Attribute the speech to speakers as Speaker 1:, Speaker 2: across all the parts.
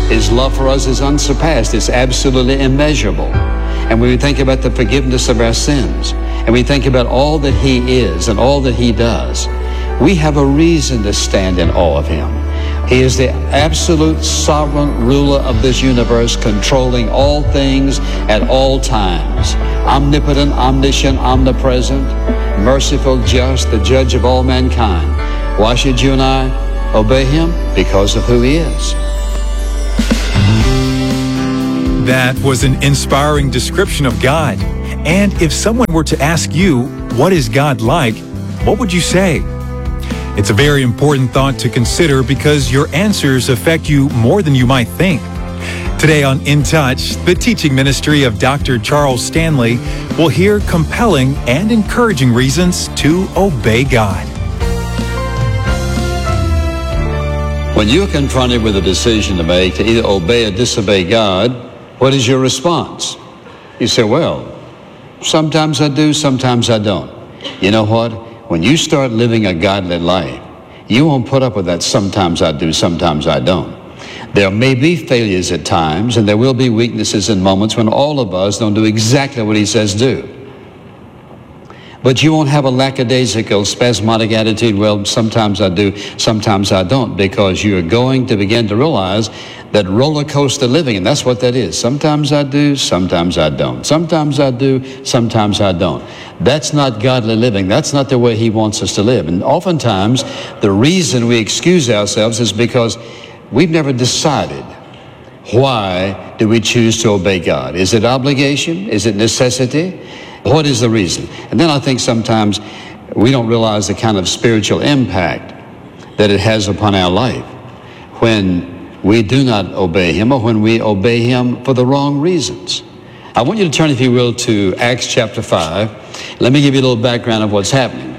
Speaker 1: His love for us is unsurpassed. It's absolutely immeasurable. And when we think about the forgiveness of our sins, and we think about all that He is and all that He does, we have a reason to stand in awe of Him. He is the absolute sovereign ruler of this universe, controlling all things at all times. Omnipotent, omniscient, omnipresent, merciful, just, the judge of all mankind. Why should you and I obey Him? Because of who He is.
Speaker 2: That was an inspiring description of God. And if someone were to ask you, what is God like? What would you say? It's a very important thought to consider because your answers affect you more than you might think. Today on In Touch, the teaching ministry of Dr. Charles Stanley will hear compelling and encouraging reasons to obey God.
Speaker 1: When you're confronted with a decision to make to either obey or disobey God, what is your response? You say, well, sometimes I do, sometimes I don't. You know what? When you start living a godly life, you won't put up with that sometimes I do, sometimes I don't. There may be failures at times, and there will be weaknesses in moments when all of us don't do exactly what He says do. But you won't have a lackadaisical, spasmodic attitude, well, sometimes I do, sometimes I don't, because you're going to begin to realize that roller coaster living, and that's what that is. Sometimes I do, sometimes I don't. Sometimes I do, sometimes I don't. That's not godly living. That's not the way He wants us to live. And oftentimes, the reason we excuse ourselves is because we've never decided, why do we choose to obey God? Is it obligation? Is it necessity? What is the reason? And then I think sometimes we don't realize the kind of spiritual impact that it has upon our life when we do not obey Him, or when we obey Him for the wrong reasons. I want you to turn, if you will, to Acts chapter 5. Let me give you a little background of what's happening.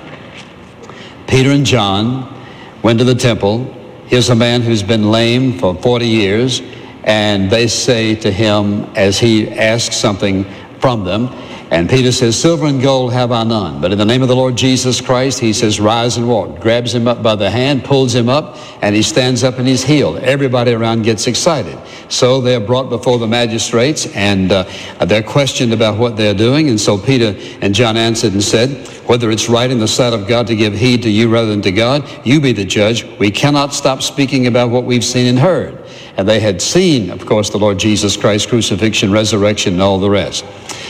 Speaker 1: Peter and John went to the temple. Here's a man who's been lame for 40 years, and they say to him as he asks something from them, and Peter says, silver and gold have I none, but in the name of the Lord Jesus Christ, he says, rise and walk. Grabs him up by the hand, pulls him up, and he stands up and he's healed. Everybody around gets excited. So they're brought before the magistrates, and they're questioned about what they're doing. And so Peter and John answered and said, whether it's right in the sight of God to give heed to you rather than to God, you be the judge. We cannot stop speaking about what we've seen and heard. And they had seen, of course, the Lord Jesus Christ, crucifixion, resurrection, and all the rest.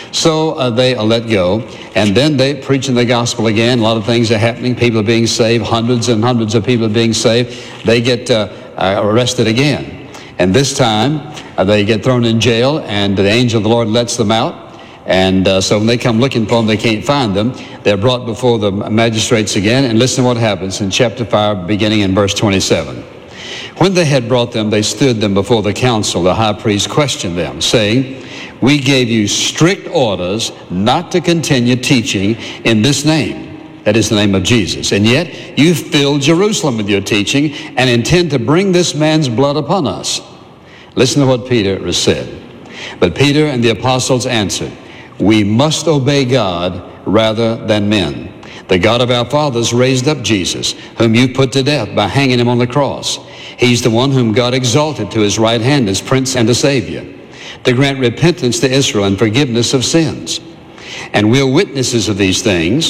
Speaker 1: So they let go, and then they preaching the gospel again. A lot of things are happening. People are being saved. Hundreds and hundreds of people are being saved. They get arrested again. And this time, they get thrown in jail, and the angel of the Lord lets them out. And so when they come looking for them, they can't find them. They're brought before the magistrates again. And listen to what happens in chapter 5, beginning in verse 27. When they had brought them, they stood them before the council. The high priest questioned them, saying, we gave you strict orders not to continue teaching in this name, that is the name of Jesus. And yet you filled Jerusalem with your teaching and intend to bring this man's blood upon us. Listen to what Peter said. But Peter and the apostles answered, we must obey God rather than men. The God of our fathers raised up Jesus, whom you put to death by hanging him on the cross. He's the one whom God exalted to his right hand as Prince and a Savior, to grant repentance to Israel and forgiveness of sins. And we're witnesses of these things,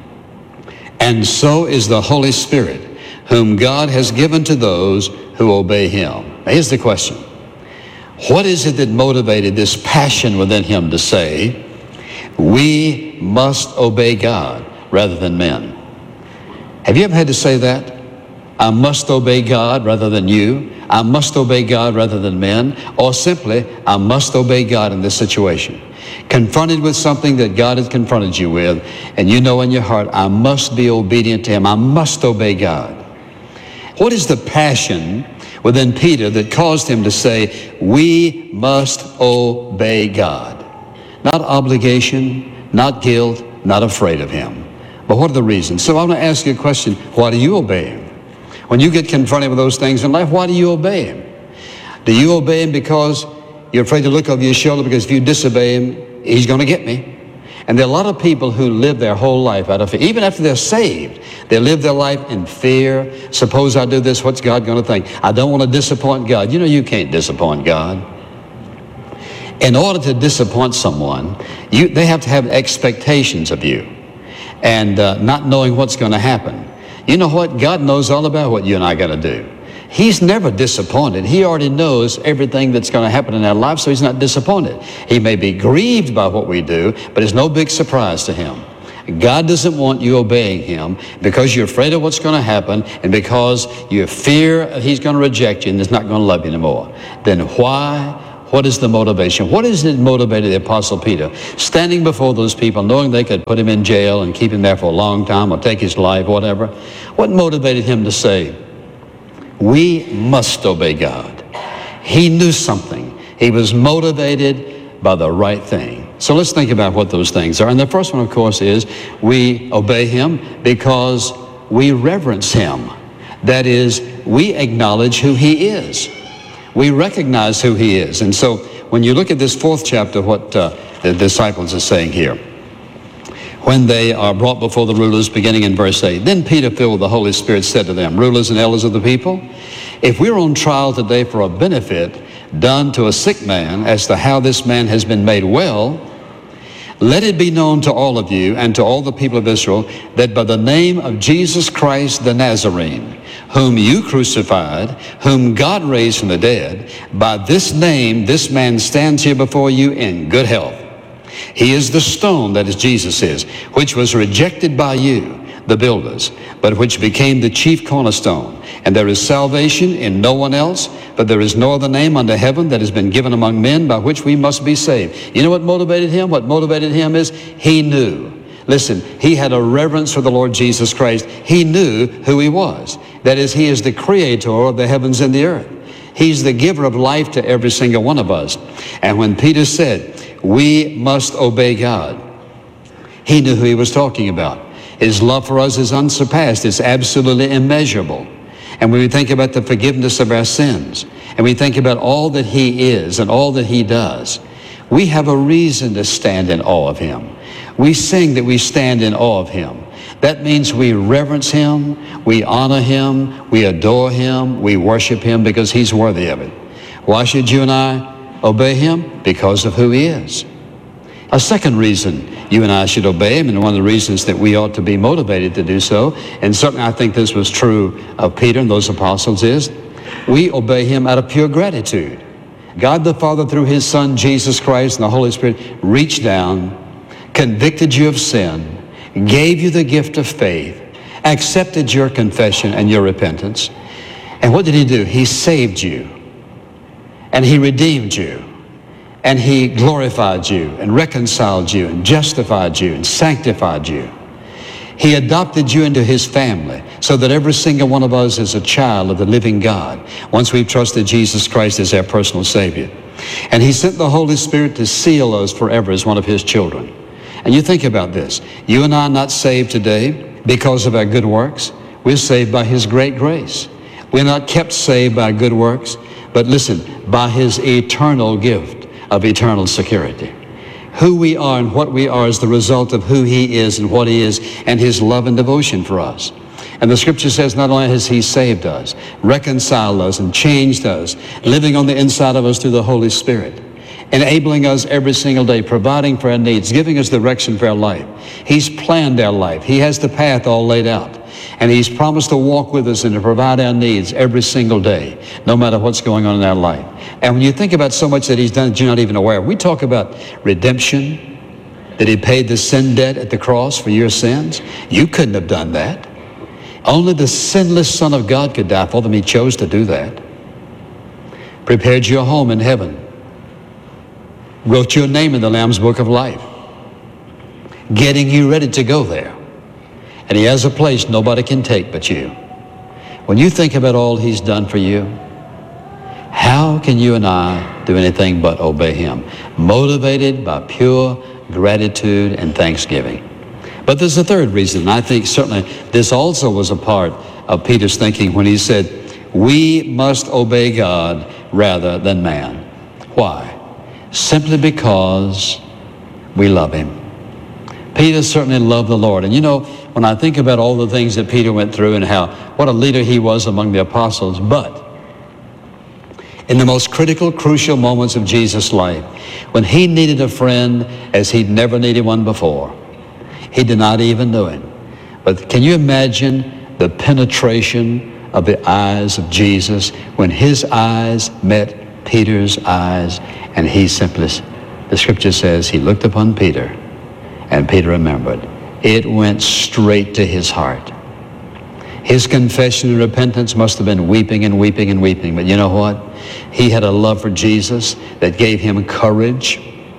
Speaker 1: and so is the Holy Spirit, whom God has given to those who obey Him. Now, here's the question. What is it that motivated this passion within him to say, we must obey God rather than men? Have you ever had to say that? I must obey God rather than you. I must obey God rather than men. Or simply, I must obey God in this situation. Confronted with something that God has confronted you with, and you know in your heart, I must be obedient to Him. I must obey God. What is the passion within Peter that caused him to say, we must obey God? Not obligation, not guilt, not afraid of Him. But what are the reasons? So I want to ask you a question. Why do you obey Him? When you get confronted with those things in life, why do you obey Him? Do you obey Him because you're afraid to look over your shoulder, because if you disobey Him, He's going to get me? And there are a lot of people who live their whole life out of fear. Even after they're saved, they live their life in fear. Suppose I do this, what's God going to think? I don't want to disappoint God. You know, you can't disappoint God. In order to disappoint someone, they have to have expectations of you and not knowing what's going to happen. You know what? God knows all about what you and I got to do. He's never disappointed. He already knows everything that's going to happen in our life, so he's not disappointed. He may be grieved by what we do, but it's no big surprise to him. God doesn't want you obeying him because you're afraid of what's going to happen and because you fear he's going to reject you and he's not going to love you anymore. Then why? What is the motivation? What is it motivated the Apostle Peter? Standing before those people, knowing they could put him in jail and keep him there for a long time or take his life, whatever. What motivated him to say, we must obey God? He knew something. He was motivated by the right thing. So let's think about what those things are. And the first one, of course, is we obey him because we reverence him. That is, we acknowledge who he is. We recognize who he is. And so when you look at this 4th chapter, what the disciples are saying here, when they are brought before the rulers, beginning in verse 8, then Peter, filled with the Holy Spirit, said to them, rulers and elders of the people, if we're on trial today for a benefit done to a sick man as to how this man has been made well, let it be known to all of you and to all the people of Israel that by the name of Jesus Christ the Nazarene, whom you crucified, whom God raised from the dead, by this name this man stands here before you in good health. He is the stone, that is Jesus is, which was rejected by you, the builders, but which became the chief cornerstone. And there is salvation in no one else, but there is no other name under heaven that has been given among men by which we must be saved. You know what motivated him? What motivated him is he knew. Listen, he had a reverence for the Lord Jesus Christ. He knew who he was. That is, he is the creator of the heavens and the earth. He's the giver of life to every single one of us. And when Peter said, we must obey God, he knew who he was talking about. His love for us is unsurpassed. It's absolutely immeasurable. And when we think about the forgiveness of our sins, and we think about all that he is and all that he does, we have a reason to stand in awe of him. We sing that we stand in awe of him. That means we reverence him, we honor him, we adore him, we worship him because he's worthy of it. Why should you and I obey him? Because of who he is. A second reason you and I should obey him, and one of the reasons that we ought to be motivated to do so, and certainly I think this was true of Peter and those apostles, is we obey him out of pure gratitude. God the Father, through his Son Jesus Christ and the Holy Spirit, reached down, convicted you of sin, gave you the gift of faith, accepted your confession and your repentance. And what did he do? He saved you, and he redeemed you, and he glorified you and reconciled you and justified you and sanctified you. He adopted you into his family so that every single one of us is a child of the living God once we've trusted Jesus Christ as our personal Savior. And he sent the Holy Spirit to seal us forever as one of his children. And you think about this. You and I are not saved today because of our good works. We're saved by his great grace. We're not kept saved by good works, but listen, by his eternal gift of eternal security. Who we are and what we are is the result of who he is and what he is and his love and devotion for us. And the scripture says not only has he saved us, reconciled us and changed us, living on the inside of us through the Holy Spirit, enabling us every single day, providing for our needs, giving us direction for our life. He's planned our life. He has the path all laid out. And he's promised to walk with us and to provide our needs every single day, no matter what's going on in our life. And when you think about so much that he's done that you're not even aware of, we talk about redemption, that he paid the sin debt at the cross for your sins. You couldn't have done that. Only the sinless Son of God could die for them. He chose to do that. Prepared your home in heaven. Wrote your name in the Lamb's Book of Life. Getting you ready to go there. And he has a place nobody can take but you. When you think about all he's done for you, how can you and I do anything but obey him? Motivated by pure gratitude and thanksgiving. But there's a third reason, and I think certainly this also was a part of Peter's thinking when he said, we must obey God rather than man. Why? Simply because we love him. Peter certainly loved the Lord. And you know, when I think about all the things that Peter went through and what a leader he was among the apostles, but in the most critical, crucial moments of Jesus' life, when he needed a friend as he'd never needed one before, he did not even know him. But can you imagine the penetration of the eyes of Jesus when his eyes met Peter's eyes, and he simply, the scripture says, he looked upon Peter, and Peter remembered. It went straight to his heart. His confession and repentance must have been weeping and weeping and weeping. But you know what? He had a love for Jesus that gave him courage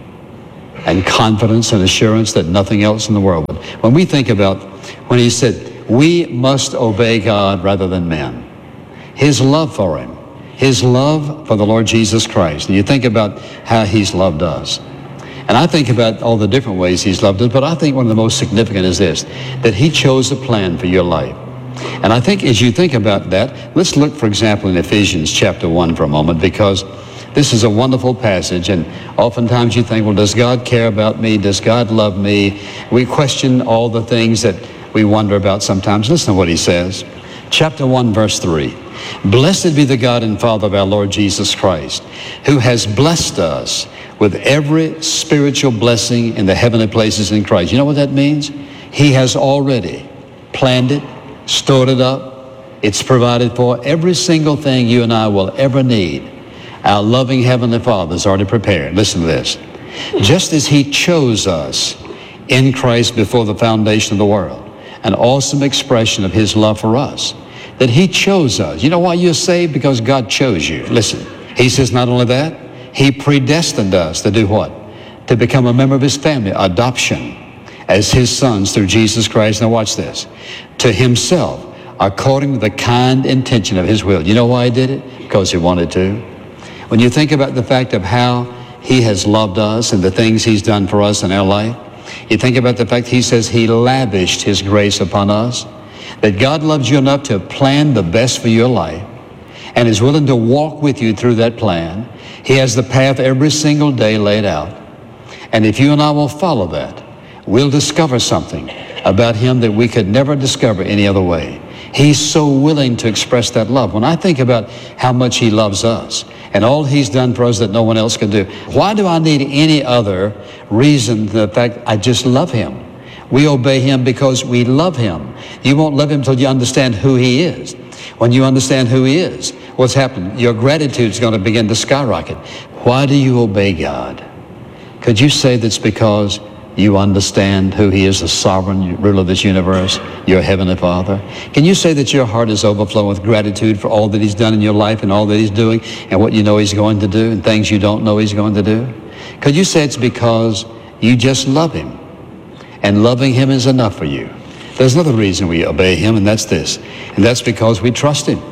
Speaker 1: and confidence and assurance that nothing else in the world would. When we think about when he said, we must obey God rather than men, his love for him, his love for the Lord Jesus Christ. And you think about how he's loved us. And I think about all the different ways he's loved us, but I think one of the most significant is this, that he chose a plan for your life. And I think as you think about that, let's look, for example, in Ephesians chapter 1 for a moment, because this is a wonderful passage. And oftentimes you think, well, does God care about me? Does God love me? We question all the things that we wonder about sometimes. Listen to what he says. Chapter 1, verse 3. Blessed be the God and Father of our Lord Jesus Christ, who has blessed us with every spiritual blessing in the heavenly places in Christ. You know what that means? He has already planned it, stored it up. It's provided for. Every single thing you and I will ever need, our loving Heavenly Father has already prepared. Listen to this. Just as he chose us in Christ before the foundation of the world, an awesome expression of his love for us, that he chose us. You know why you're saved? Because God chose you. Listen, he says not only that, he predestined us to do what? To become a member of his family, adoption, as his sons through Jesus Christ. Now watch this. To himself, according to the kind intention of his will. You know why he did it? Because he wanted to. When you think about the fact of how he has loved us and the things he's done for us in our life, you think about the fact he says he lavished his grace upon us, that God loves you enough to plan the best for your life and is willing to walk with you through that plan. He has the path every single day laid out. And if you and I will follow that, we'll discover something about him that we could never discover any other way. He's so willing to express that love. When I think about how much he loves us and all he's done for us that no one else can do, why do I need any other reason than the fact I just love him? We obey him because we love him. You won't love him until you understand who he is. When you understand who he is, what's happened? Your gratitude is going to begin to skyrocket. Why do you obey God? Could you say that's because you understand who he is, the sovereign ruler of this universe, your heavenly Father? Can you say that your heart is overflowing with gratitude for all that he's done in your life and all that he's doing and what you know he's going to do and things you don't know he's going to do? Could you say it's because you just love him and loving him is enough for you? There's another reason we obey him, and that's this, and that's because we trust him.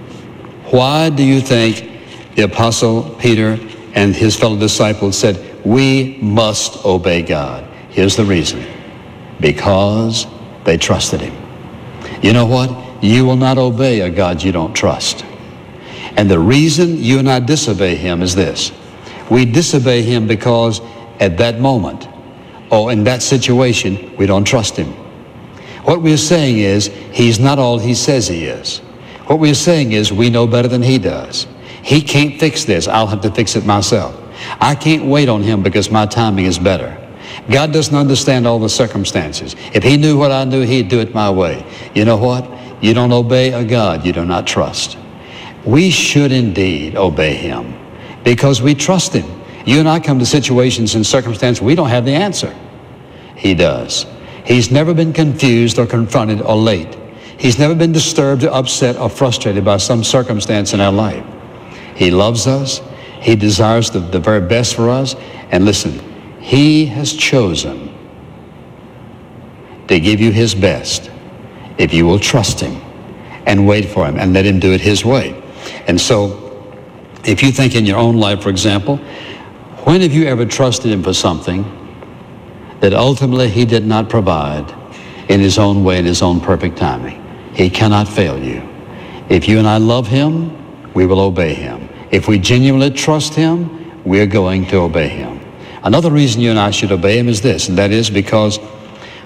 Speaker 1: Why do you think the Apostle Peter and his fellow disciples said, we must obey God? Here's the reason. Because they trusted him. You know what? You will not obey a God you don't trust. And the reason you and I disobey him is this. We disobey him because at that moment, or in that situation, we don't trust him. What we're saying is, he's not all he says he is. What we're saying is, we know better than he does. He can't fix this. I'll have to fix it myself. I can't wait on him because my timing is better. God doesn't understand all the circumstances. If he knew what I knew, he'd do it my way. You know what? You don't obey a God you do not trust. We should indeed obey him because we trust him. You and I come to situations and circumstances we don't have the answer. He does. He's never been confused or confronted or late. He's never been disturbed or upset or frustrated by some circumstance in our life. He loves us. He desires the very best for us. And listen, he has chosen to give you his best if you will trust him and wait for him and let him do it his way. And so if you think in your own life, for example, when have you ever trusted him for something that ultimately he did not provide in his own way, in his own perfect timing? He cannot fail you. If you and I love him, we will obey him. If we genuinely trust him, we're going to obey him. Another reason you and I should obey him is this, and that is because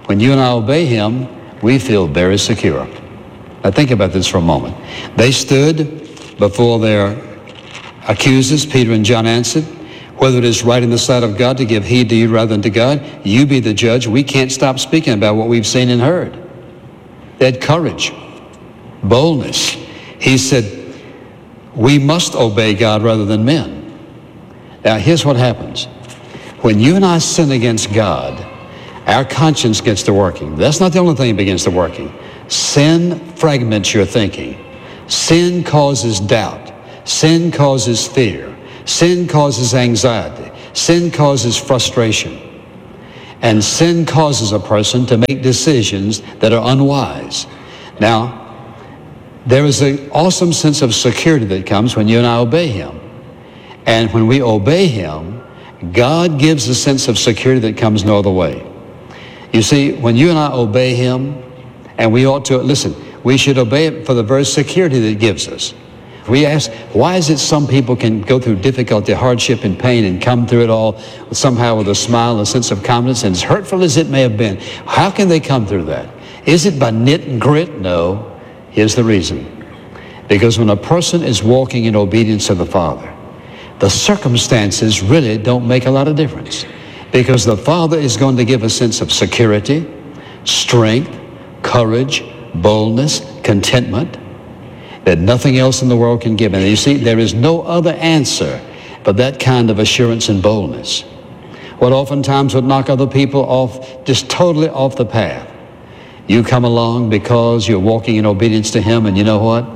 Speaker 1: When you and I obey him, we feel very secure. Now think about this for a moment. They stood before their accusers. Peter and John answered, whether it is right in the sight of God to give heed to you rather than to God, you be the judge. We can't stop speaking about what we've seen and heard. They had courage, boldness. He said, we must obey God rather than men. Now here's what happens. When you and I sin against God, our conscience gets to working. That's not the only thing that begins to working. Sin fragments your thinking. Sin causes doubt. Sin causes fear. Sin causes anxiety. Sin causes frustration. And sin causes a person to make decisions that are unwise. Now, there is an awesome sense of security that comes when you and I obey him. And when we obey him, God gives a sense of security that comes no other way. You see, when you and I obey him, and we ought to, listen, we should obey it for the very security that it gives us. We ask, why is it some people can go through difficulty, hardship, and pain and come through it all somehow with a smile and a sense of confidence, and as hurtful as it may have been, how can they come through that? Is it by knit and grit? No. Here's the reason. Because when a person is walking in obedience to the Father, the circumstances really don't make a lot of difference. Because the Father is going to give a sense of security, strength, courage, boldness, contentment that nothing else in the world can give. And you see, there is no other answer but that kind of assurance and boldness. What oftentimes would knock other people off, just totally off the path. You come along because you're walking in obedience to him, and you know what?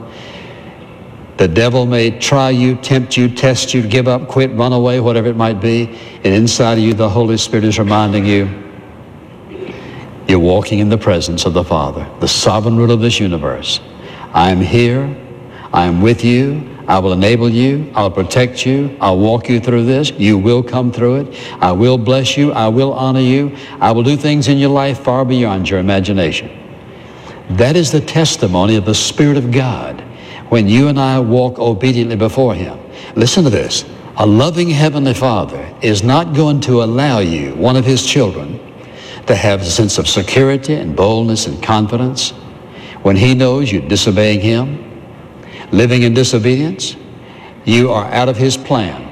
Speaker 1: The devil may try you, tempt you, test you, give up, quit, run away, whatever it might be. And inside of you, the Holy Spirit is reminding you, you're walking in the presence of the Father, the sovereign ruler of this universe. I am here. I am with you. I will enable you. I'll protect you. I'll walk you through this. You will come through it. I will bless you. I will honor you. I will do things in your life far beyond your imagination. That is the testimony of the Spirit of God when you and I walk obediently before him. Listen to this. A loving Heavenly Father is not going to allow you, one of his children, to have a sense of security and boldness and confidence when he knows you're disobeying him, living in disobedience. You are out of his plan.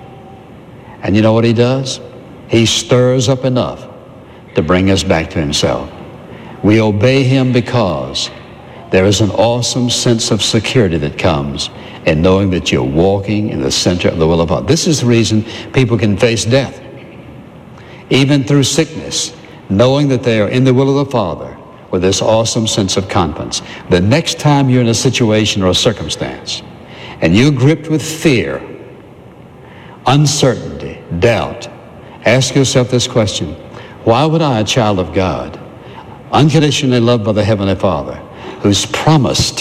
Speaker 1: And you know what he does? He stirs up enough to bring us back to himself. We obey him because there is an awesome sense of security that comes in knowing that you're walking in the center of the will of God. This is the reason people can face death, even through sickness, knowing that they are in the will of the Father with this awesome sense of confidence. The next time you're in a situation or a circumstance and you're gripped with fear, uncertainty, doubt, ask yourself this question: why would I, a child of God, unconditionally loved by the Heavenly Father, who's promised,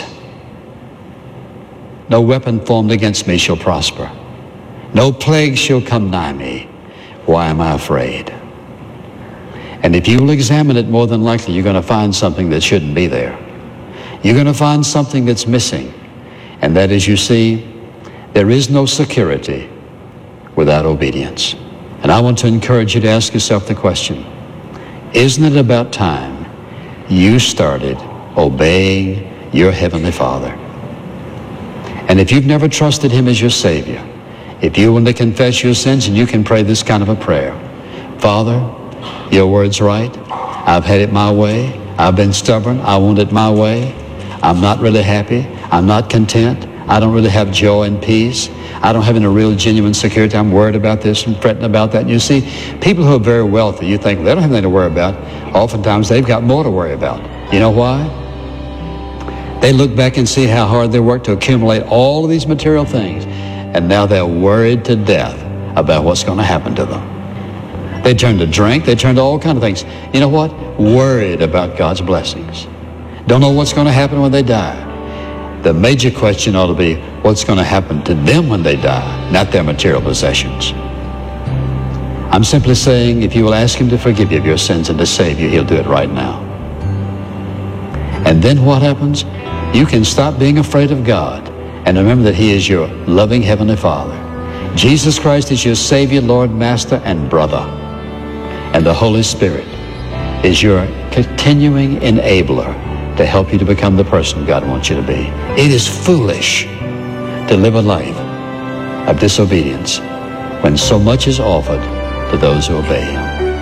Speaker 1: no weapon formed against me shall prosper, no plague shall come nigh me, why am I afraid? And if you will examine it, more than likely you're going to find something that shouldn't be there. You're going to find something that's missing. And that is, you see, there is no security without obedience. And I want to encourage you to ask yourself the question: isn't it about time you started obeying your Heavenly Father? And if you've never trusted him as your Savior, if you want to confess your sins, and you can pray this kind of a prayer: Father, your word's right. I've had it my way. I've been stubborn. I want it my way. I'm not really happy. I'm not content. I don't really have joy and peace. I don't have any real genuine security. I'm worried about this and fretting about that. And you see, people who are very wealthy, you think they don't have anything to worry about. Oftentimes they've got more to worry about. You know why? They look back and see how hard they worked to accumulate all of these material things, and now they're worried to death about what's going to happen to them. They turn to drink. They turn to all kinds of things. You know what? Worried about God's blessings. Don't know what's going to happen when they die. The major question ought to be, what's going to happen to them when they die, not their material possessions. I'm simply saying, if you will ask him to forgive you of your sins and to save you, he'll do it right now. And then what happens? You can stop being afraid of God and remember that he is your loving Heavenly Father. Jesus Christ is your Savior, Lord, Master, and Brother. And the Holy Spirit is your continuing enabler to help you to become the person God wants you to be. It is foolish to live a life of disobedience when so much is offered to those who obey Him.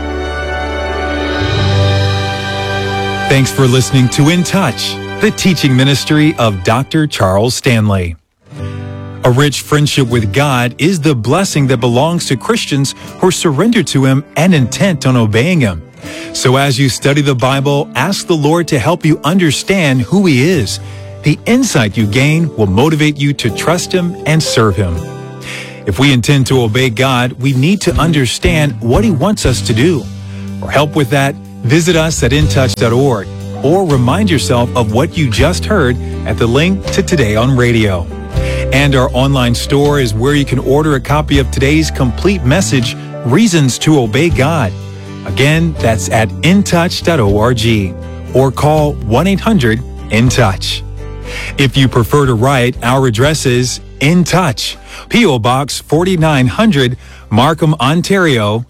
Speaker 2: Thanks for listening to In Touch, the teaching ministry of Dr. Charles Stanley. A rich friendship with God is the blessing that belongs to Christians who are surrendered to Him and intent on obeying Him. So as you study the Bible, ask the Lord to help you understand who He is. The insight you gain will motivate you to trust Him and serve Him. If we intend to obey God, we need to understand what He wants us to do. For help with that, visit us at intouch.org or remind yourself of what you just heard at the link to Today on Radio. And our online store is where you can order a copy of today's complete message, Reasons to Obey God. Again, that's at intouch.org or call 1-800-IN-TOUCH. If you prefer to write, our address is In Touch, P.O. Box 4900, Markham, Ontario,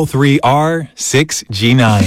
Speaker 2: L3R6G9.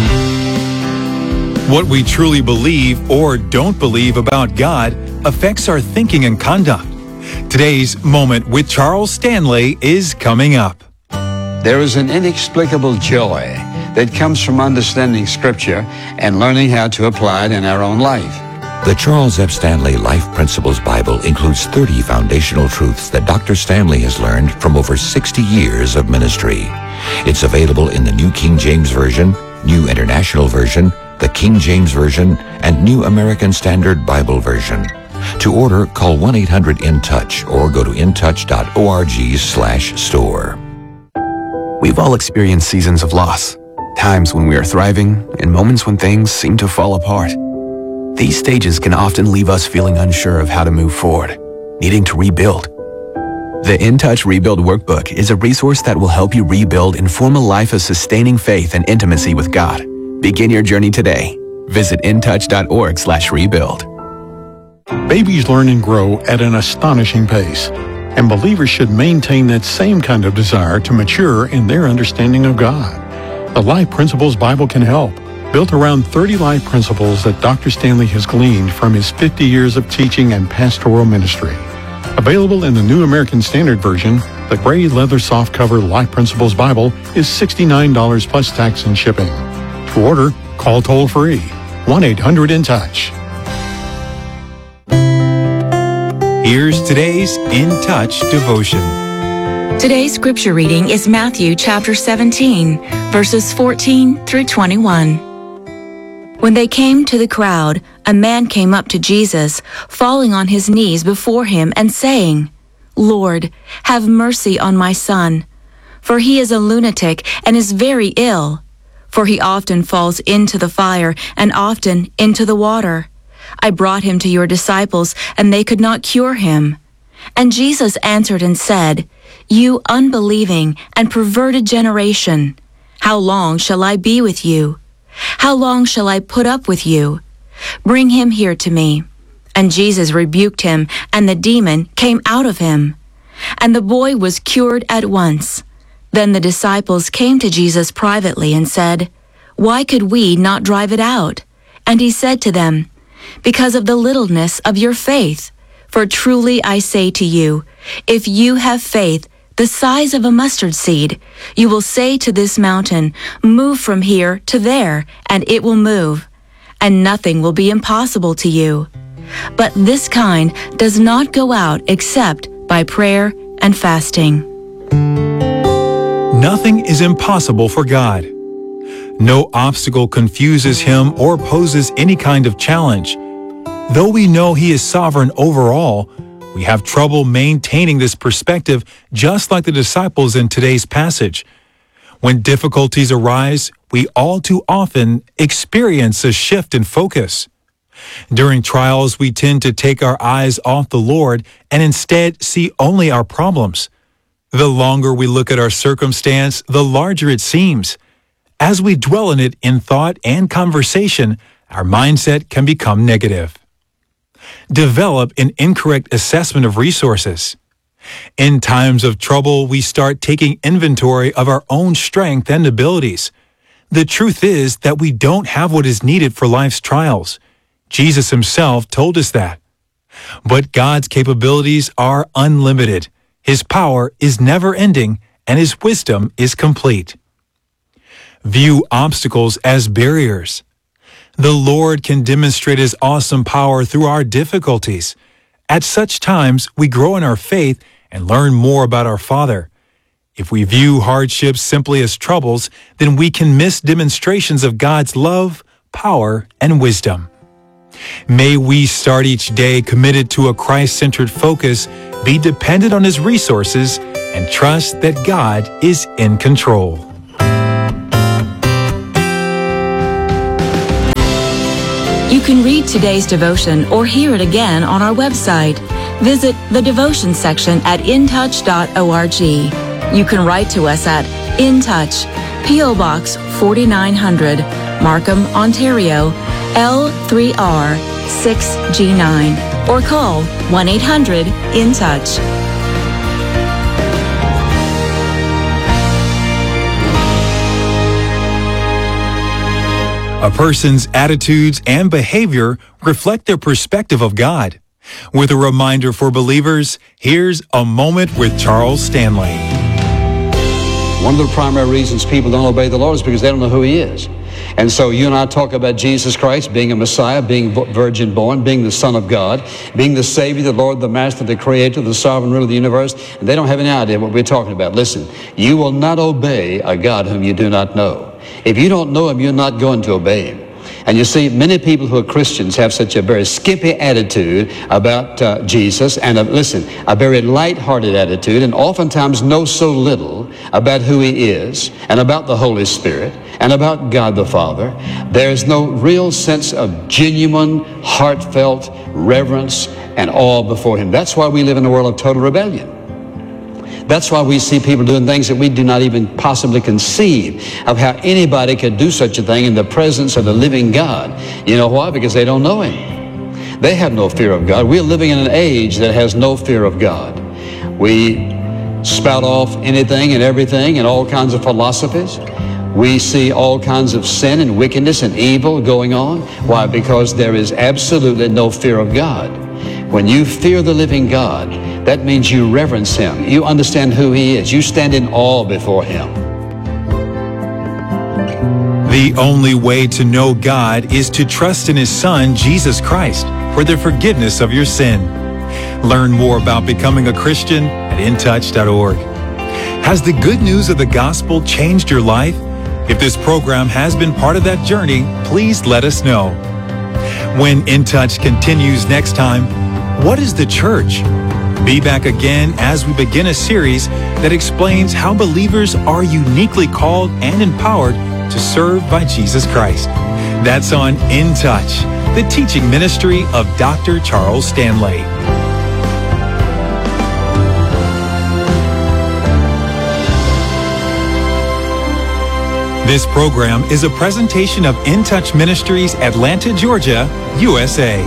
Speaker 2: What we truly believe or don't believe about God affects our thinking and conduct. Today's Moment with Charles Stanley is coming up.
Speaker 1: There is an inexplicable joy that comes from understanding Scripture and learning how to apply it in our own life.
Speaker 3: The Charles F. Stanley Life Principles Bible includes 30 foundational truths that Dr. Stanley has learned from over 60 years of ministry. It's available in the New King James Version, New International Version, the King James Version, and New American Standard Bible Version. To order, call 1-800-IN-TOUCH or go to intouch.org/store.
Speaker 4: We've all experienced seasons of loss, times when we are thriving, and moments when things seem to fall apart. These stages can often leave us feeling unsure of how to move forward, needing to rebuild. The In Touch Rebuild Workbook is a resource that will help you rebuild and form a life of sustaining faith and intimacy with God. Begin your journey today. Visit intouch.org/rebuild.
Speaker 5: Babies learn and grow at an astonishing pace, and believers should maintain that same kind of desire to mature in their understanding of God. The Life Principles Bible can help, built around 30 life principles that Dr. Stanley has gleaned from his 50 years of teaching and pastoral ministry. Available in the New American Standard Version, the gray leather softcover Life Principles Bible is $69 plus tax and shipping. To order, call toll-free 1-800-IN-TOUCH.
Speaker 2: Here's today's In Touch devotion.
Speaker 6: Today's scripture reading is Matthew chapter 17, verses 14 through 21. When they came to the crowd, a man came up to Jesus, falling on his knees before him and saying, "Lord, have mercy on my son, for he is a lunatic and is very ill. For he often falls into the fire and often into the water. I brought him to your disciples, and they could not cure him." And Jesus answered and said, "You unbelieving and perverted generation, how long shall I be with you? How long shall I put up with you? Bring him here to me." And Jesus rebuked him, and the demon came out of him. And the boy was cured at once. Then the disciples came to Jesus privately and said, "Why could we not drive it out?" And he said to them, "Because of the littleness of your faith. For truly I say to you, if you have faith the size of a mustard seed, you will say to this mountain, 'Move from here to there,' and it will move, and nothing will be impossible to you. But this kind does not go out except by prayer and fasting."
Speaker 2: Nothing is impossible for God. No obstacle confuses Him or poses any kind of challenge. Though we know He is sovereign over all, we have trouble maintaining this perspective, just like the disciples in today's passage. When difficulties arise, we all too often experience a shift in focus. During trials, we tend to take our eyes off the Lord and instead see only our problems. The longer we look at our circumstance, the larger it seems. As we dwell in it in thought and conversation, our mindset can become negative. Develop an incorrect assessment of resources. In times of trouble, we start taking inventory of our own strength and abilities. The truth is that we don't have what is needed for life's trials. Jesus himself told us that. But God's capabilities are unlimited. His power is never-ending, and His wisdom is complete. View obstacles as barriers. The Lord can demonstrate His awesome power through our difficulties. At such times, we grow in our faith and learn more about our Father. If we view hardships simply as troubles, then we can miss demonstrations of God's love, power, and wisdom. May we start each day committed to a Christ-centered focus, be dependent on His resources, and trust that God is in control.
Speaker 6: You can read today's devotion or hear it again on our website. Visit the devotion section at intouch.org. You can write to us at In Touch, P.O. Box 4900, Markham, Ontario, L3R6G9, or call 1-800-IN-TOUCH.
Speaker 2: A person's attitudes and behavior reflect their perspective of God. With a reminder for believers, here's A Moment with Charles Stanley.
Speaker 1: One of the primary reasons people don't obey the Lord is because they don't know who He is. And so you and I talk about Jesus Christ being a Messiah, being virgin born, being the Son of God, being the Savior, the Lord, the Master, the Creator, the sovereign ruler of the universe, and they don't have any idea what we're talking about. Listen, you will not obey a God whom you do not know. If you don't know Him, you're not going to obey Him. And you see, many people who are Christians have such a very skimpy attitude about Jesus, and listen, a very light-hearted attitude, and oftentimes know so little about who He is, and about the Holy Spirit, and about God the Father. There's no real sense of genuine, heartfelt reverence and awe before Him. That's why we live in a world of total rebellion. That's why we see people doing things that we do not even possibly conceive of how anybody could do such a thing in the presence of the living God. You know why? Because they don't know Him. They have no fear of God. We're living in an age that has no fear of God. We spout off anything and everything and all kinds of philosophies. We see all kinds of sin and wickedness and evil going on. Why? Because there is absolutely no fear of God. When you fear the living God, that means you reverence Him. You understand who He is. You stand in awe before Him.
Speaker 2: The only way to know God is to trust in His Son, Jesus Christ, for the forgiveness of your sin. Learn more about becoming a Christian at intouch.org. Has the good news of the gospel changed your life? If this program has been part of that journey, please let us know. When In Touch continues next time, what is the church? Be back again as we begin a series that explains how believers are uniquely called and empowered to serve by Jesus Christ. That's on In Touch, the teaching ministry of Dr. Charles Stanley. This program is a presentation of In Touch Ministries, Atlanta, Georgia, USA.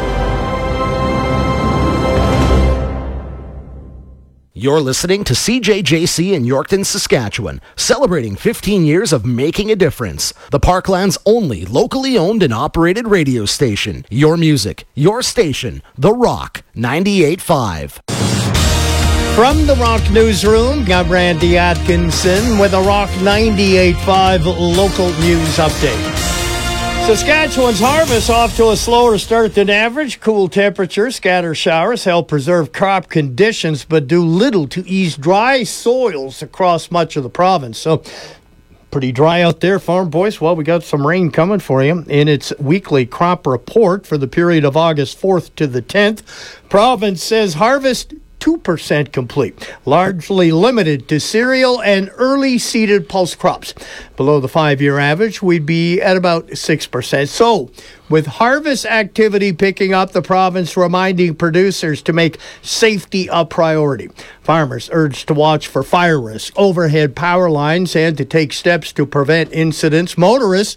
Speaker 7: You're listening to CJJC in Yorkton, Saskatchewan, celebrating 15 years of making a difference. The Parkland's only locally owned and operated radio station. Your music, your station, The Rock 98.5.
Speaker 8: From the Rock Newsroom, I'm Randy Atkinson with a Rock 98.5 local news update. Saskatchewan's harvest off to a slower start than average. Cool temperatures, scattered showers help preserve crop conditions, but do little to ease dry soils across much of the province. So, pretty dry out there, farm boys. Well, we got some rain coming for you in its weekly crop report for the period of August 4th to the 10th. Province says harvest 2% complete, largely limited to cereal and early seeded pulse crops. Below the 5-year average, we'd be at about 6%. So, with harvest activity picking up, the province reminding producers to make safety a priority. Farmers urged to watch for fire risk, overhead power lines, and to take steps to prevent incidents. Motorists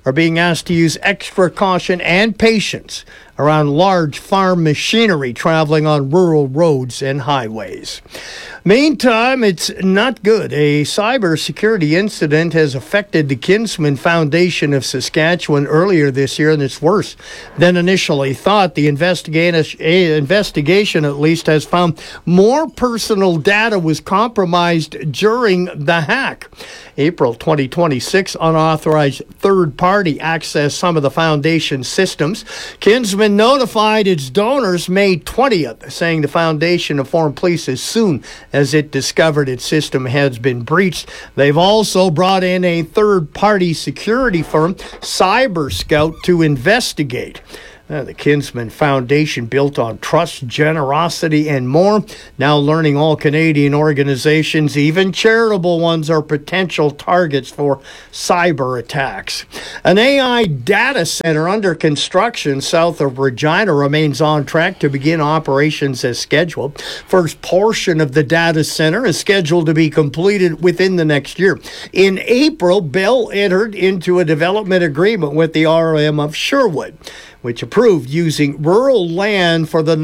Speaker 8: are being asked to use extra caution and patience around large farm machinery traveling on rural roads and highways. Meantime, it's not good. A cybersecurity incident has affected the Kinsman Foundation of Saskatchewan earlier this year, and it's worse than initially thought. The investigation, at least, has found more personal data was compromised during the hack. April 2026, unauthorized third-party accessed some of the foundation's systems. Kinsman notified its donors May 20th, saying the foundation informed police as soon as it discovered its system has been breached. They've also brought in a third-party security firm, Cyber Scout, to investigate. The Kinsman Foundation, built on trust, generosity, and more. Now learning all Canadian organizations, even charitable ones, are potential targets for cyber attacks. An AI data center under construction south of Regina remains on track to begin operations as scheduled. First portion of the data center is scheduled to be completed within the next year. In April, Bell entered into a development agreement with the RM of Sherwood, which approved using rural land for the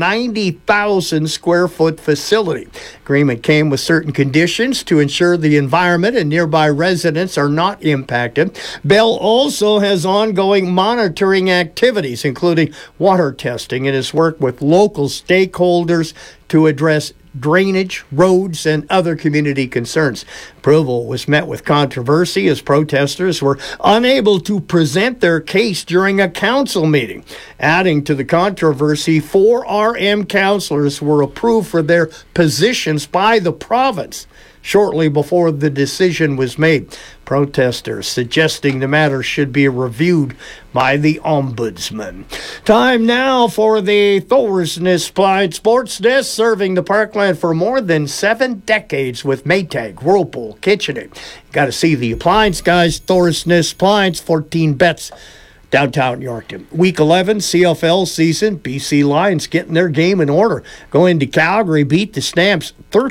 Speaker 8: 90,000 square foot facility. Agreement came with certain conditions to ensure the environment and nearby residents are not impacted. Bell also has ongoing monitoring activities, including water testing, and has worked with local stakeholders to address drainage, roads, and other community concerns. Approval was met with controversy as protesters were unable to present their case during a council meeting. Adding to the controversy, 4 RM councillors were approved for their positions by the province shortly before the decision was made. Protesters suggesting the matter should be reviewed by the Ombudsman. Time now for the Thorsness Appliance Sports Desk, serving the Parkland for more than 7 decades with Maytag, Whirlpool, KitchenAid. Got to see the appliance guys. Thorsness Appliance, 14 bets. Downtown Yorkton. Week 11 CFL season. BC Lions getting their game in order. Going to Calgary, beat the Stamps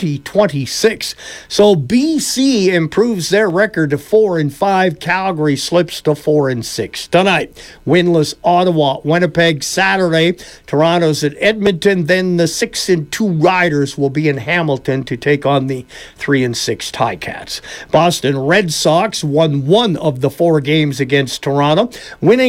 Speaker 8: 30-26. So BC improves their record to 4-5. Calgary slips to 4-6. Tonight, winless Ottawa, Winnipeg. Saturday, Toronto's at Edmonton. Then the 6-2 Riders will be in Hamilton to take on the 3-6 Ticats. Boston Red Sox won 1 of the 4 games against Toronto, winning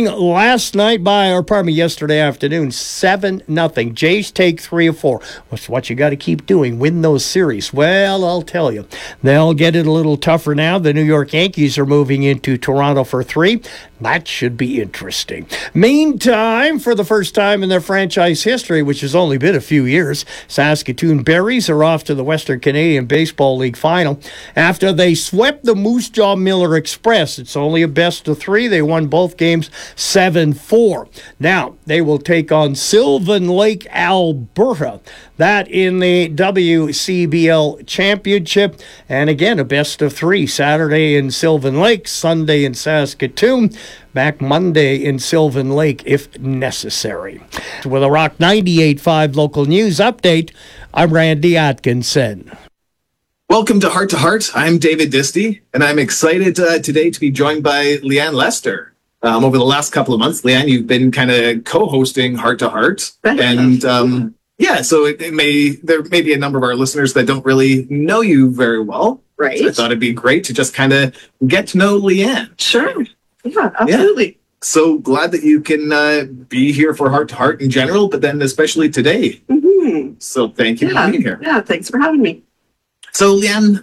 Speaker 8: yesterday afternoon, 7-0. Jays take 3 of 4. That's what you got to keep doing. Win those series. Well, I'll tell you, they'll get it a little tougher now. The New York Yankees are moving into Toronto for 3. That should be interesting. Meantime, for the first time in their franchise history, which has only been a few years, Saskatoon Berries are off to the Western Canadian Baseball League final after they swept the Moose Jaw Miller Express. It's only a best of 3. They won both games 7-4. Now, they will take on Sylvan Lake, Alberta. That in the WCBL Championship. And again, a best of 3. Saturday in Sylvan Lake, Sunday in Saskatoon. Back Monday in Sylvan Lake if necessary. With a Rock 98.5 local news update, I'm Randy Atkinson.
Speaker 9: Welcome to Heart. I'm David Disty, and I'm excited today to be joined by Leanne Lester. Over the last couple of months, Leanne, you've been kind of co-hosting Heart, and so there may be a number of our listeners that don't really know you very well.
Speaker 10: Right.
Speaker 9: So I thought it'd be great to just kind of get to know Leanne.
Speaker 10: Sure. Yeah, absolutely.
Speaker 9: Yeah. So glad that you can be here for Heart in general, but then especially today.
Speaker 10: Mm-hmm.
Speaker 9: So thank you for being here.
Speaker 10: Yeah, thanks for having me.
Speaker 9: So Leanne,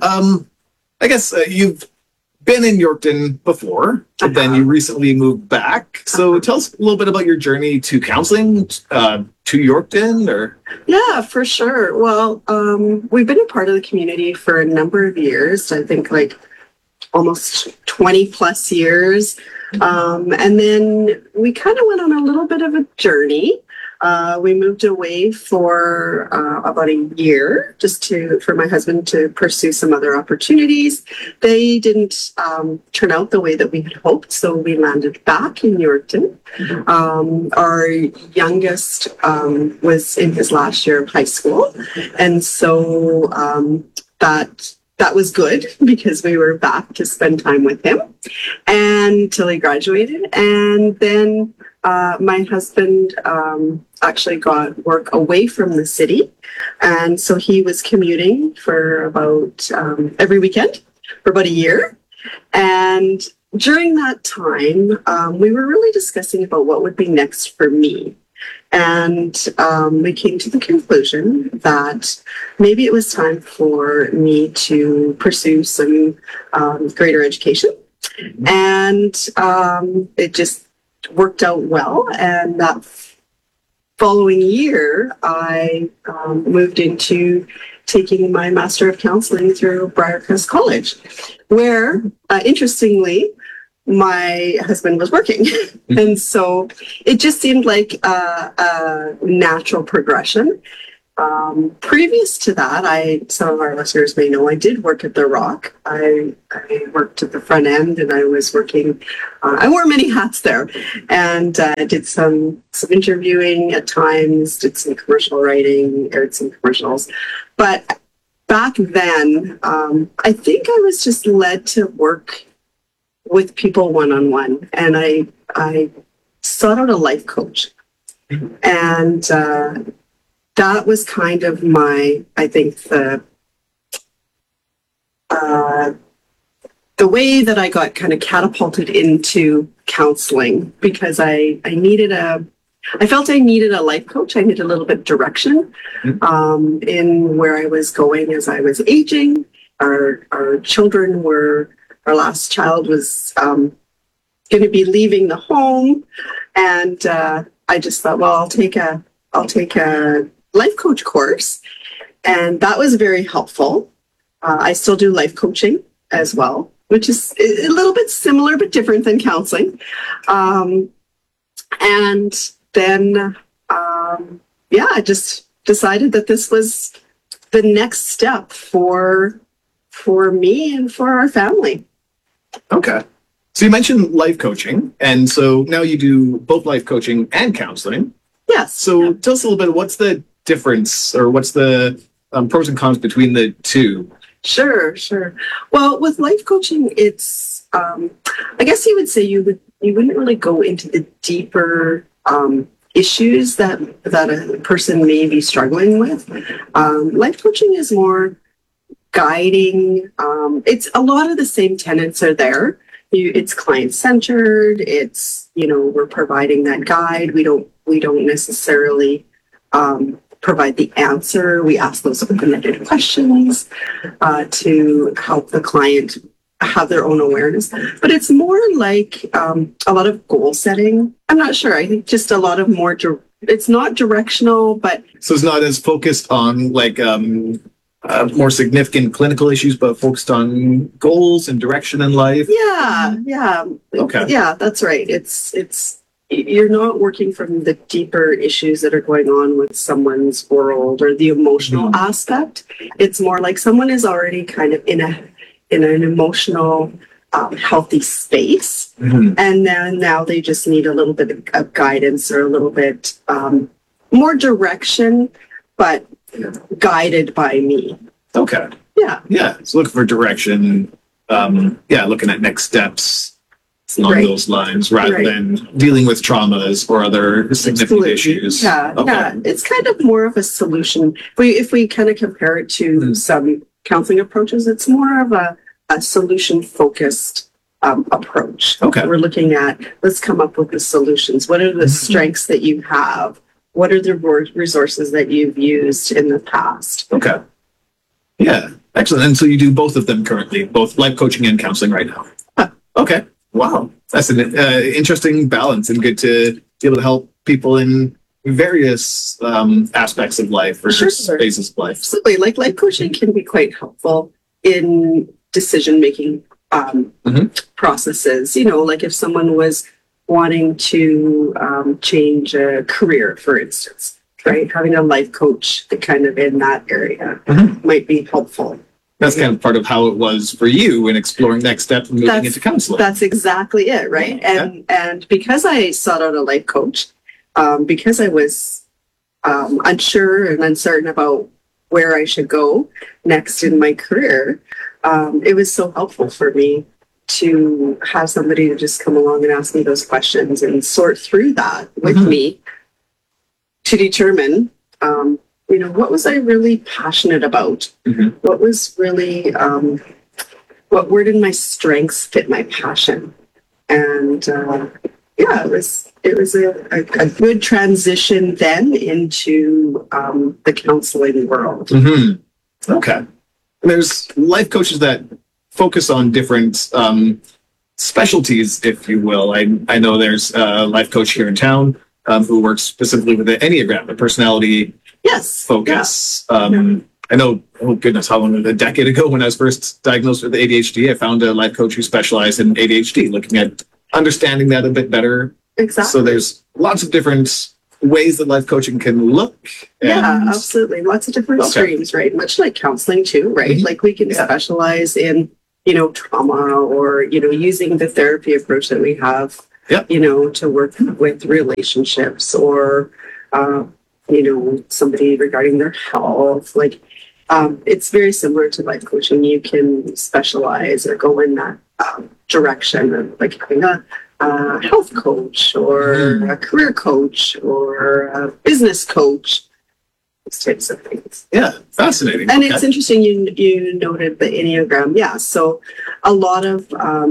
Speaker 9: I guess you've been in Yorkton before, and then you recently moved back. So tell us a little bit about your journey to counseling, to Yorkton, or?
Speaker 10: Yeah, for sure. Well, we've been a part of the community for a number of years. I think like almost 20 plus years. And then we kind of went on a little bit of a journey. We moved away for about a year just for my husband to pursue some other opportunities. They didn't turn out the way that we had hoped, so we landed back in Yorkton. Our youngest was in his last year of high school, and so that that was good because we were back to spend time with him and till he graduated. And then my husband actually got work away from the city. And so he was commuting for about every weekend for about a year. And during that time, we were really discussing about what would be next for me. And we came to the conclusion that maybe it was time for me to pursue some greater education. And it just worked out well. And that following year, I moved into taking my Master of Counseling through Briarcrest College, where, interestingly, my husband was working. And so it just seemed like a natural progression. Previous to that, some of our listeners may know, I did work at The Rock. I worked at the front end, and I was working, I wore many hats there, and did some interviewing at times, did some commercial writing, aired some commercials. But back then, I think I was just led to work with people one-on-one, and I sought out a life coach. And that was kind of I think the way that I got kind of catapulted into counseling, because I felt I needed a life coach. I needed a little bit of direction in where I was going as I was aging. Our last child was going to be leaving the home, and I just thought, well, I'll take a life coach course, and that was very helpful. I still do life coaching as well, which is a little bit similar but different than counseling. And then, I just decided that this was the next step for me and for our family.
Speaker 9: Okay. So you mentioned life coaching, and so now you do both life coaching and counseling.
Speaker 10: Yes.
Speaker 9: So tell us a little bit, what's the difference, or what's the pros and cons between the two?
Speaker 10: Sure. Well, with life coaching, it's, I guess you would say you wouldn't really go into the deeper issues that a person may be struggling with. Life coaching is more guiding. It's a lot of the same tenets are there. It's client-centered. It's, we're providing that guide. We don't necessarily provide the answer. We ask those open-ended questions to help the client have their own awareness. But it's more like a lot of goal setting. I'm not sure. I think just a lot of more, it's not directional, but...
Speaker 9: So it's not as focused on like more significant clinical issues, but focused on goals and direction in life?
Speaker 10: Yeah.
Speaker 9: Okay.
Speaker 10: Yeah, that's right. It's you're not working from the deeper issues that are going on with someone's world or the emotional aspect. It's more like someone is already kind of in an emotional, healthy space. And then now they just need a little bit of guidance or a little bit more direction, but guided by me.
Speaker 9: Okay. Yeah. So looking for direction. Looking at next steps along those lines, rather than dealing with traumas or other significant issues.
Speaker 10: Yeah. It's kind of more of a solution. If we kind of compare it to some counseling approaches, it's more of a solution-focused approach.
Speaker 9: Okay.
Speaker 10: We're looking at, let's come up with the solutions. What are the strengths that you have? What are the resources that you've used in the past?
Speaker 9: Okay. Yeah. Excellent. And so you do both of them currently, both life coaching and counseling right now. Okay. Wow. That's an interesting balance, and good to be able to help people in various aspects of life or phases of life.
Speaker 10: Absolutely. Like life coaching can be quite helpful in decision-making processes. Like if someone was wanting to change a career, for instance, right? Having a life coach kind of in that area might be helpful.
Speaker 9: That's kind of part of how it was for you in exploring next steps and moving into counseling.
Speaker 10: That's exactly it, right? And because I sought out a life coach, because I was unsure and uncertain about where I should go next in my career, it was so helpful for me to have somebody to just come along and ask me those questions and sort through that with me to determine, what was I really passionate about? What was really, where did my strengths fit my passion? And it was a good transition then into the counseling world.
Speaker 9: Okay. There's life coaches that focus on different specialties, if you will. I know there's a life coach here in town who works specifically with the Enneagram, the personality focus. I know, oh goodness, how long, a decade ago when I was first diagnosed with ADHD, I found a life coach who specialized in ADHD, looking at understanding that a bit better.
Speaker 10: Exactly.
Speaker 9: So there's lots of different ways that life coaching can look.
Speaker 10: Yeah, absolutely. Lots of different streams, right? Much like counseling too, right? Like we can specialize in, trauma or, using the therapy approach that we have, to work with relationships or, somebody regarding their health. Like, it's very similar to life coaching. You can specialize or go in that direction of like having a health coach or a career coach or a business coach, those types of things.
Speaker 9: Yeah, fascinating.
Speaker 10: And it's interesting you noted the Enneagram. Yeah, so a lot of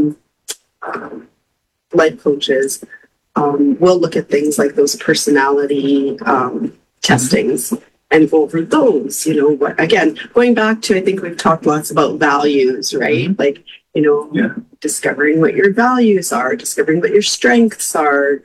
Speaker 10: life coaches will look at things like those personality testings and go over those, again, going back to, I think we've talked lots about values, right? Like, discovering what your values are, discovering what your strengths are,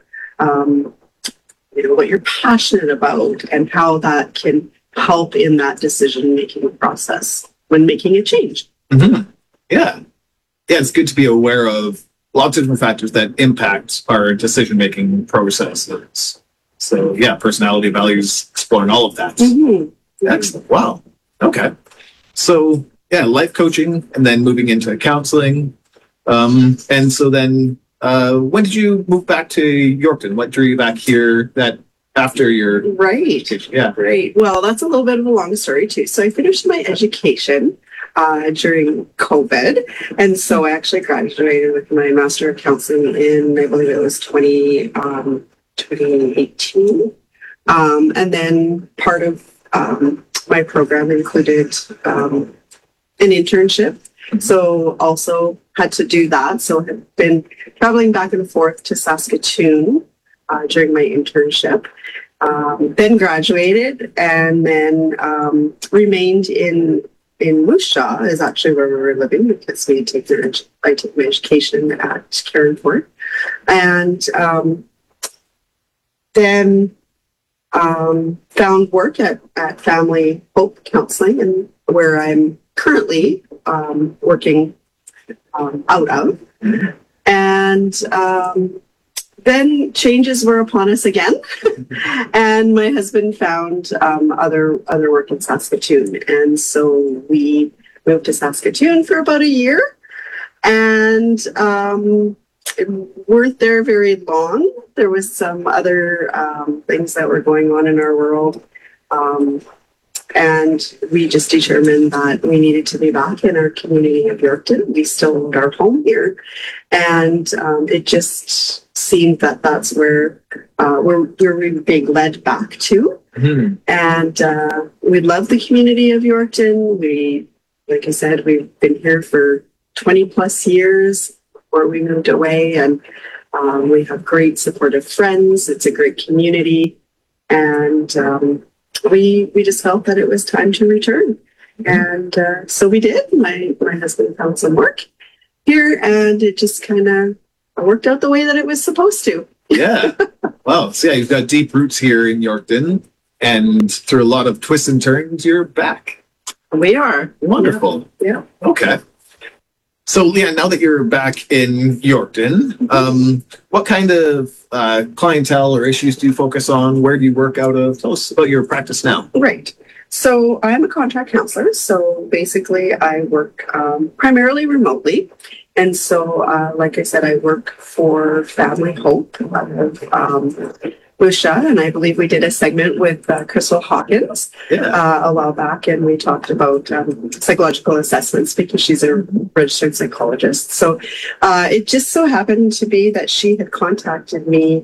Speaker 10: what you're passionate about and how that can help in that decision-making process when making a change.
Speaker 9: Yeah, it's good to be aware of lots of different factors that impact our decision-making processes. So personality, values, exploring all of that. Excellent. Wow. Okay. So life coaching and then moving into counseling. And so then when did you move back to Yorkton? What drew you back here after your education? Yeah.
Speaker 10: Right. Well, that's a little bit of a long story too. So I finished my education during COVID. And so I actually graduated with my Master of Counseling in, I believe it was 2018. And then part of my program included an internship. So also had to do that. So I've been traveling back and forth to Saskatoon during my internship. Then graduated and then remained in Moose Jaw is actually where we were living because I took my education at Carenfort. And then found work at Family Hope Counseling, and where I'm currently working out of. And then changes were upon us again, and my husband found other work in Saskatoon, and so we moved to Saskatoon for about a year, and weren't there very long. There was some other things that were going on in our world, and we just determined that we needed to be back in our community of Yorkton. We still owned our home here, and it just seemed that that's where we're being led back to. And we love the community of Yorkton. Like I said, we've been here for 20 plus years before we moved away, and we have great supportive friends. It's a great community, and we just felt that it was time to return. And so we did. My husband found some work here, and it just kind of worked out the way that it was supposed to.
Speaker 9: Yeah. Wow. So you've got deep roots here in Yorkton, and through a lot of twists and turns, you're back.
Speaker 10: We are.
Speaker 9: Wonderful.
Speaker 10: Yeah.
Speaker 9: Okay. So, Leanne, now that you're back in Yorkton, what kind of clientele or issues do you focus on? Where do you work out of? Tell us about your practice now.
Speaker 10: Right. So I'm a contract counselor. So basically I work primarily remotely. And so, like I said, I work for Family Hope out of Musha, and I believe we did a segment with Crystal Hawkins a while back, and we talked about psychological assessments because she's a registered psychologist. So it just so happened to be that she had contacted me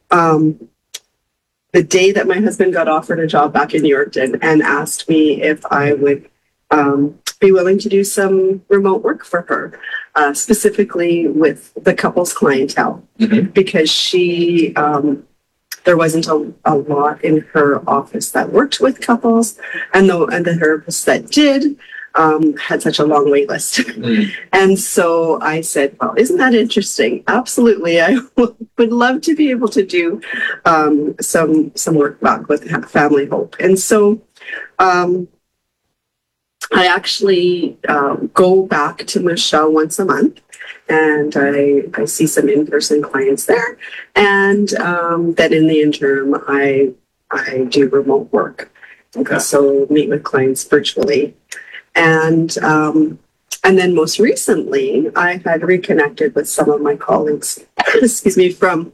Speaker 10: the day that my husband got offered a job back in Yorkton and asked me if I would be willing to do some remote work for her, specifically with the couples clientele, because she... there wasn't a lot in her office that worked with couples, and the therapists that did had such a long wait list. And so I said, well, isn't that interesting? Absolutely. I would love to be able to do some work back with Family Hope. And so I actually go back to Michelle once a month, and I see some in-person clients there. And then in the interim, I do remote work. Okay. So meet with clients virtually. And then most recently, I had reconnected with some of my colleagues, from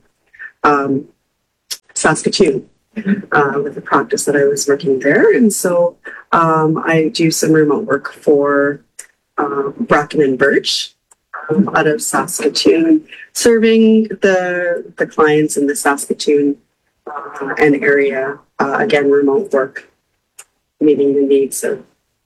Speaker 10: Saskatoon, with the practice that I was working there. And so I do some remote work for Bracken and Birch out of Saskatoon, serving the clients in the Saskatoon and area, again, remote work, meeting the needs of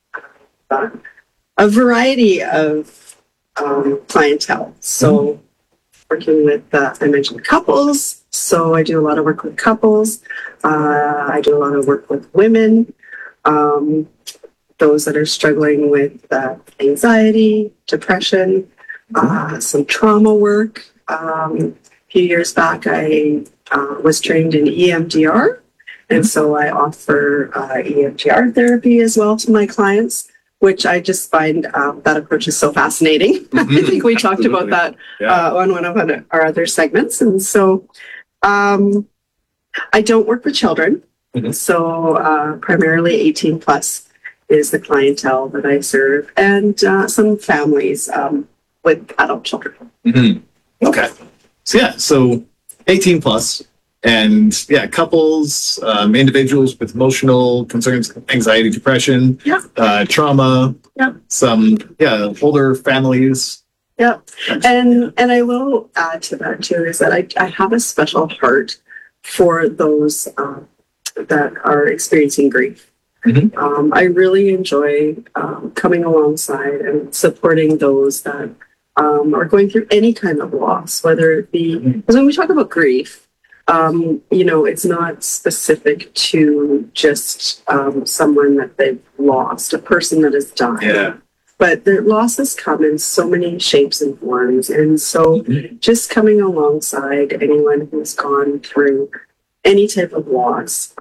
Speaker 10: a variety of clientele. So working with, I mentioned couples, so I do a lot of work with couples. I do a lot of work with women, those that are struggling with anxiety, depression, some trauma work. A few years back, I was trained in EMDR, and so I offer EMDR therapy as well to my clients, which I just find that approach is so fascinating. I think we talked about that on one of our other segments. And so I don't work with children. So primarily 18 plus is the clientele that I serve, and some families with adult children.
Speaker 9: Okay. So 18 plus, and couples, individuals with emotional concerns, anxiety, depression, trauma, some older families.
Speaker 10: And I will add to that too, is that I have a special heart for those that are experiencing grief. I really enjoy coming alongside and supporting those that are going through any kind of loss, whether it be, because when we talk about grief, it's not specific to just someone that they've lost, a person that has died. But the losses come in so many shapes and forms. And so just coming alongside anyone who's gone through any type of loss,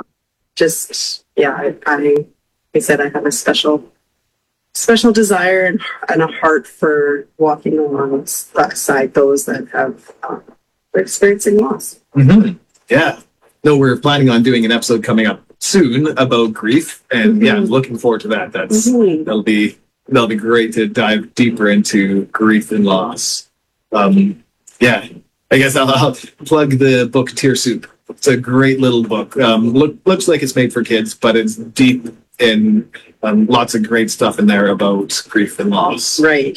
Speaker 10: I said I have a special desire and a heart for walking alongside those that have are experiencing loss.
Speaker 9: No, we're planning on doing an episode coming up soon about grief, and I'm looking forward to that. That'll be great to dive deeper into grief and loss. I guess I'll plug the book Tear Soup. It's a great little book. Looks like it's made for kids, but it's deep and lots of great stuff in there about grief and loss.
Speaker 10: Right.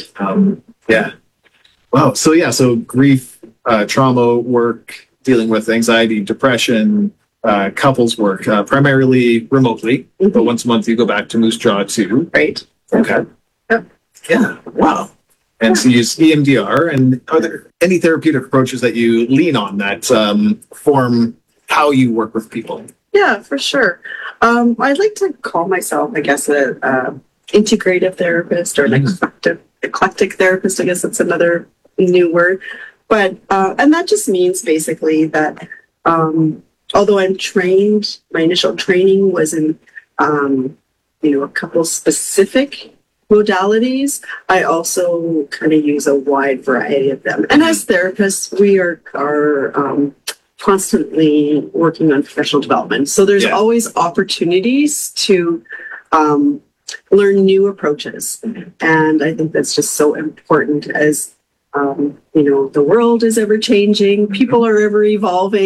Speaker 9: Wow. So grief, trauma work, dealing with anxiety, depression, couples work, primarily remotely, but once a month you go back to Moose Jaw too.
Speaker 10: Right.
Speaker 9: Okay. Yeah. Wow. And so you use EMDR, and are there any therapeutic approaches that you lean on that form how you work with people?
Speaker 10: Yeah, for sure. I'd like to call myself, I guess, a integrative therapist or an eclectic therapist. I guess that's another new word. But, and that just means basically that although I'm trained, my initial training was in, a couple specific modalities, I also kind of use a wide variety of them. And as therapists, we are constantly working on professional development. So there's always opportunities to learn new approaches. And I think that's just so important as, the world is ever changing, people are ever evolving,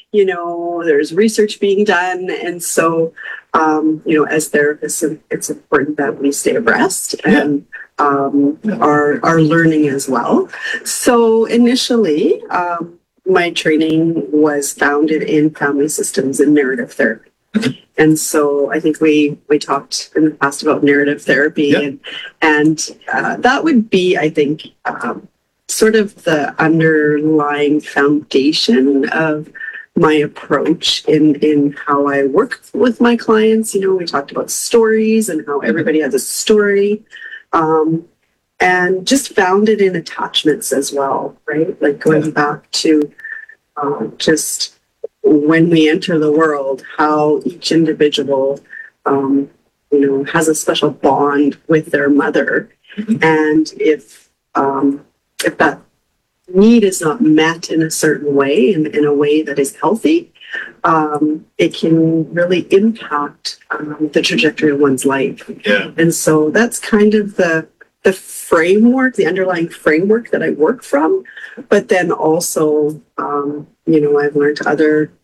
Speaker 10: there's research being done. And so, as therapists, it's important that we stay abreast and are learning as well. So initially, my training was founded in family systems and narrative therapy. And so I think we talked in the past about narrative therapy, and that would be, I think, sort of the underlying foundation of my approach in how I work with my clients. We talked about stories and how everybody has a story, and just founded in attachments as well, right? Like going back to just when we enter the world, how each individual, has a special bond with their mother. And if that need is not met in a certain way, in a way that is healthy, it can really impact the trajectory of one's life.
Speaker 9: Yeah.
Speaker 10: And so that's kind of the framework, the underlying framework that I work from. But then also, I've learned other